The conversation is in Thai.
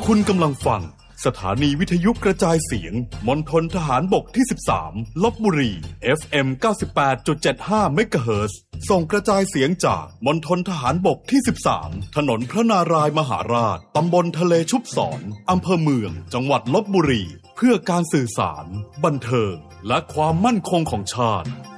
คุณกำลังฟังสถานีวิทยุกระจายเสียงมณฑลทหารบกที่13ลพบุรี FM 98.75 เมกะเฮิรตซ์ส่งกระจายเสียงจากมณฑลทหารบกที่13ถนนพระนารายมหาราชตำบลทะเลชุบศรอำเภอเมืองจังหวัดลพบุรีเพื่อการสื่อสารบันเทิงและความมั่นคงของชาติ